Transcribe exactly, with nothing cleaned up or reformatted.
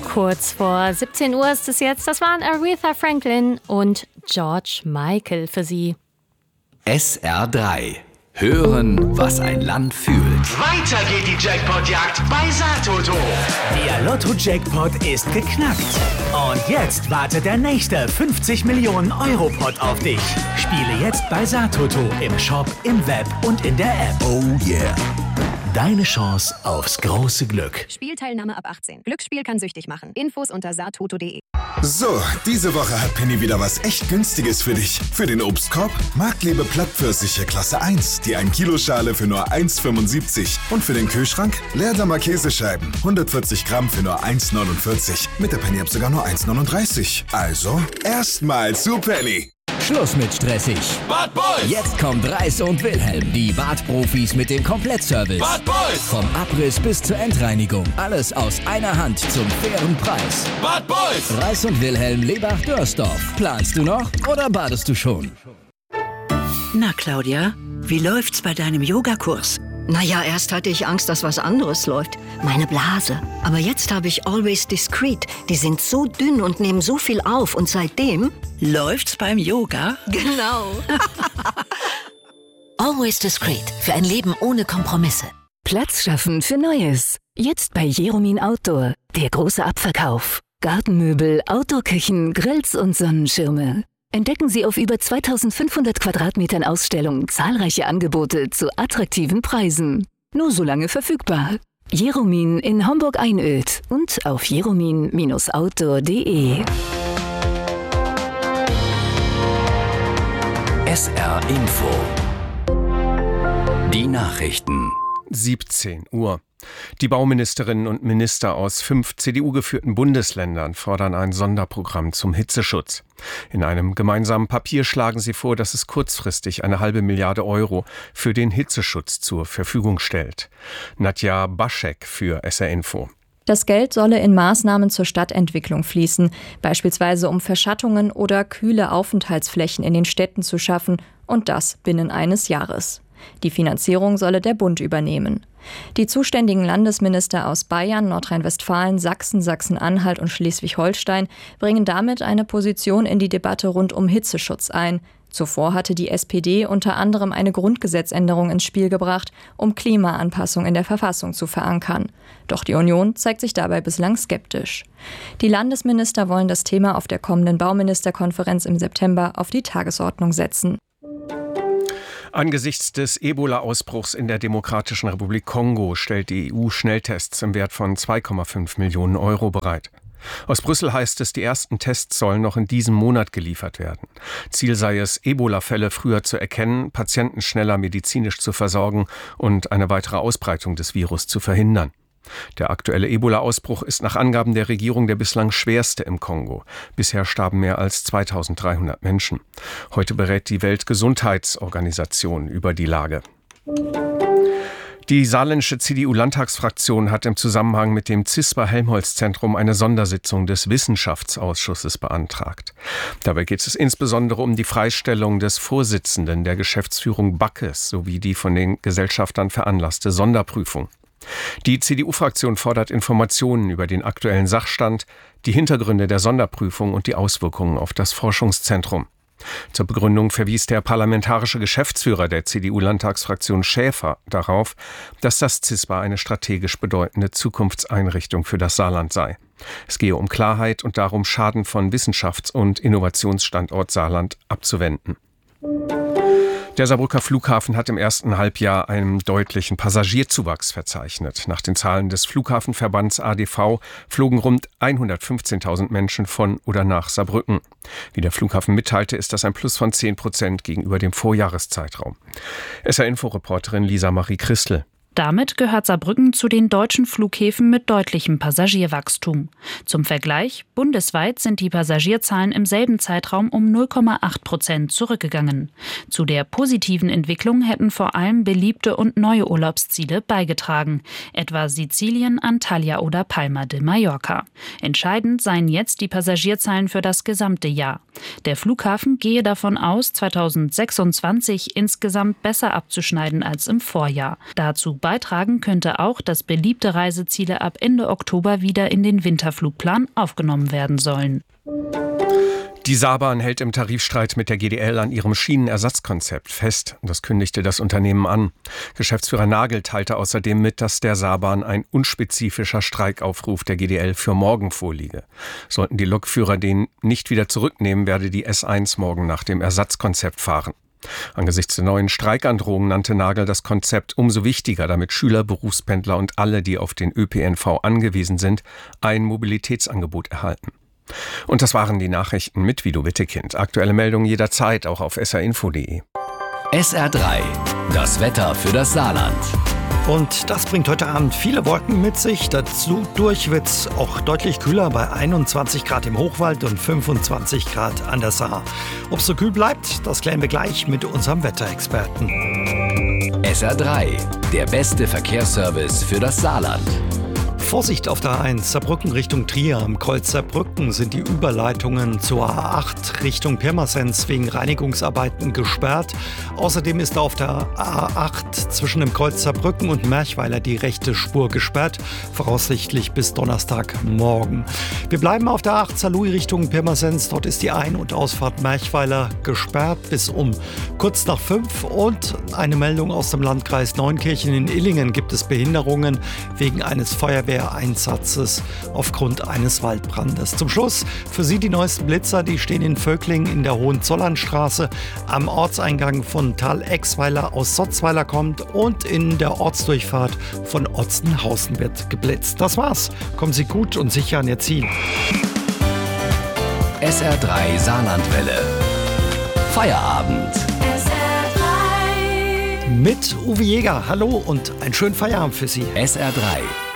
Kurz vor siebzehn Uhr ist es jetzt. Das waren Aretha Franklin und George Michael für Sie. S R drei. Hören, was ein Land fühlt. Weiter geht die Jackpot-Jagd bei Satoto. Der Lotto-Jackpot ist geknackt. Und jetzt wartet der nächste fünfzig Millionen Euro Pot auf dich. Spiele jetzt bei Satoto im Shop, im Web und in der App. Oh yeah. Deine Chance aufs große Glück. Spielteilnahme ab achtzehn. Glücksspiel kann süchtig machen. Infos unter satoto punkt de. So, diese Woche hat Penny wieder was echt Günstiges für dich. Für den Obstkorb Marktliebe Plattpfirsiche Klasse eins, die ein Kilo Schale für nur eins Komma fünfundsiebzig. Und für den Kühlschrank Leerdammer Käsescheiben, hundertvierzig Gramm für nur eins Komma neunundvierzig. Mit der Penny-App sogar nur eins Komma neununddreißig. Also, erstmal zu Penny. Schluss mit stressig. Bad Boys! Jetzt kommt Reis und Wilhelm, die Badprofis mit dem Komplettservice. Bad Boys! Vom Abriss bis zur Endreinigung. Alles aus einer Hand zum fairen Preis. Bad Boys! Reis und Wilhelm Lebach-Dörsdorf. Planst du noch oder badest du schon? Na, Claudia, wie läuft's bei deinem Yogakurs? Naja, erst hatte ich Angst, dass was anderes läuft. Meine Blase. Aber jetzt habe ich Always Discreet. Die sind so dünn und nehmen so viel auf. Und seitdem... Läuft's beim Yoga? Genau. Always Discreet. Für ein Leben ohne Kompromisse. Platz schaffen für Neues. Jetzt bei Jeromin Outdoor. Der große Abverkauf. Gartenmöbel, Outdoor-Küchen, Grills und Sonnenschirme. Entdecken Sie auf über zweitausendfünfhundert Quadratmetern Ausstellung zahlreiche Angebote zu attraktiven Preisen. Nur so lange verfügbar. Jeromin in Homburg-Einöd und auf jeromin Bindestrich outdoor punkt de. S R Info. Die Nachrichten. siebzehn Uhr. Die Bauministerinnen und Minister aus fünf C D U-geführten Bundesländern fordern ein Sonderprogramm zum Hitzeschutz. In einem gemeinsamen Papier schlagen sie vor, dass es kurzfristig eine halbe Milliarde Euro für den Hitzeschutz zur Verfügung stellt. Nadja Baschek für S R Info. Das Geld solle in Maßnahmen zur Stadtentwicklung fließen, beispielsweise um Verschattungen oder kühle Aufenthaltsflächen in den Städten zu schaffen, und das binnen eines Jahres. Die Finanzierung solle der Bund übernehmen. Die zuständigen Landesminister aus Bayern, Nordrhein-Westfalen, Sachsen, Sachsen-Anhalt und Schleswig-Holstein bringen damit eine Position in die Debatte rund um Hitzeschutz ein. Zuvor hatte die S P D unter anderem eine Grundgesetzänderung ins Spiel gebracht, um Klimaanpassung in der Verfassung zu verankern. Doch die Union zeigt sich dabei bislang skeptisch. Die Landesminister wollen das Thema auf der kommenden Bauministerkonferenz im September auf die Tagesordnung setzen. Angesichts des Ebola-Ausbruchs in der Demokratischen Republik Kongo stellt die E U Schnelltests im Wert von zwei Komma fünf Millionen Euro bereit. Aus Brüssel heißt es, die ersten Tests sollen noch in diesem Monat geliefert werden. Ziel sei es, Ebola-Fälle früher zu erkennen, Patienten schneller medizinisch zu versorgen und eine weitere Ausbreitung des Virus zu verhindern. Der aktuelle Ebola-Ausbruch ist nach Angaben der Regierung der bislang schwerste im Kongo. Bisher starben mehr als zweitausenddreihundert Menschen. Heute berät die Weltgesundheitsorganisation über die Lage. Die saarländische C D U-Landtagsfraktion hat im Zusammenhang mit dem CISPA-Helmholtz-Zentrum eine Sondersitzung des Wissenschaftsausschusses beantragt. Dabei geht es insbesondere um die Freistellung des Vorsitzenden der Geschäftsführung Backes sowie die von den Gesellschaftern veranlasste Sonderprüfung. Die C D U-Fraktion fordert Informationen über den aktuellen Sachstand, die Hintergründe der Sonderprüfung und die Auswirkungen auf das Forschungszentrum. Zur Begründung verwies der parlamentarische Geschäftsführer der C D U-Landtagsfraktion Schäfer darauf, dass das CISPA eine strategisch bedeutende Zukunftseinrichtung für das Saarland sei. Es gehe um Klarheit und darum, Schaden von Wissenschafts- und Innovationsstandort Saarland abzuwenden. Der Saarbrücker Flughafen hat im ersten Halbjahr einen deutlichen Passagierzuwachs verzeichnet. Nach den Zahlen des Flughafenverbands A D V flogen rund hundertfünfzehntausend Menschen von oder nach Saarbrücken. Wie der Flughafen mitteilte, ist das ein Plus von zehn Prozent gegenüber dem Vorjahreszeitraum. S R-Info-Reporterin Lisa Marie Christel. Damit gehört Saarbrücken zu den deutschen Flughäfen mit deutlichem Passagierwachstum. Zum Vergleich, bundesweit sind die Passagierzahlen im selben Zeitraum um null Komma acht Prozent zurückgegangen. Zu der positiven Entwicklung hätten vor allem beliebte und neue Urlaubsziele beigetragen, etwa Sizilien, Antalya oder Palma de Mallorca. Entscheidend seien jetzt die Passagierzahlen für das gesamte Jahr. Der Flughafen gehe davon aus, zweitausendsechsundzwanzig insgesamt besser abzuschneiden als im Vorjahr. Dazu beitragen könnte auch, dass beliebte Reiseziele ab Ende Oktober wieder in den Winterflugplan aufgenommen werden sollen. Die Saarbahn hält im Tarifstreit mit der G D L an ihrem Schienenersatzkonzept fest. Das kündigte das Unternehmen an. Geschäftsführer Nagel teilte außerdem mit, dass der Saarbahn ein unspezifischer Streikaufruf der G D L für morgen vorliege. Sollten die Lokführer den nicht wieder zurücknehmen, werde die S eins morgen nach dem Ersatzkonzept fahren. Angesichts der neuen Streikandrohung nannte Nagel das Konzept umso wichtiger, damit Schüler, Berufspendler und alle, die auf den Ö P N V angewiesen sind, ein Mobilitätsangebot erhalten. Und das waren die Nachrichten mit Vido Wittekind. Aktuelle Meldungen jederzeit auch auf s r info punkt d e. S R drei, das Wetter für das Saarland. Und das bringt heute Abend viele Wolken mit sich. Dazu durch wird es auch deutlich kühler bei einundzwanzig Grad im Hochwald und fünfundzwanzig Grad an der Saar. Ob es so kühl bleibt, das klären wir gleich mit unserem Wetterexperten. S R drei, der beste Verkehrsservice für das Saarland. Vorsicht auf der A eins, Saarbrücken Richtung Trier. Am Kreuz Saarbrücken sind die Überleitungen zur A acht Richtung Pirmasens wegen Reinigungsarbeiten gesperrt. Außerdem ist auf der A acht zwischen dem Kreuz Saarbrücken und Merchweiler die rechte Spur gesperrt, voraussichtlich bis Donnerstagmorgen. Wir bleiben auf der A acht Saarlouis Richtung Pirmasens. Dort ist die Ein- und Ausfahrt Merchweiler gesperrt bis um kurz nach fünf. Und eine Meldung aus dem Landkreis Neunkirchen: in Illingen gibt es Behinderungen wegen eines Feuerwehr Einsatzes aufgrund eines Waldbrandes. Zum Schluss für Sie die neuesten Blitzer, die stehen in Vöckling in der Hohenzollernstraße, am Ortseingang von Tal-Exweiler aus Sotzweiler kommt und in der Ortsdurchfahrt von Otzenhausen wird geblitzt. Das war's. Kommen Sie gut und sicher an Ihr Ziel. S R drei Saarlandwelle. Feierabend. S R drei. Mit Uwe Jäger. Hallo und einen schönen Feierabend für Sie. S R drei.